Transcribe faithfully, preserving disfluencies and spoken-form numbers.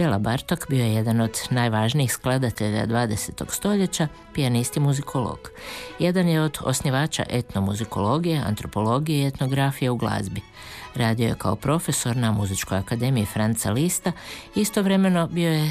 Bela Bartok bio je jedan od najvažnijih skladatelja dvadesetog stoljeća, pijanist i muzikolog. Jedan je od osnivača etnomuzikologije, antropologije i etnografije u glazbi. Radio je kao profesor na Muzičkoj akademiji Franca Lista, istovremeno bio je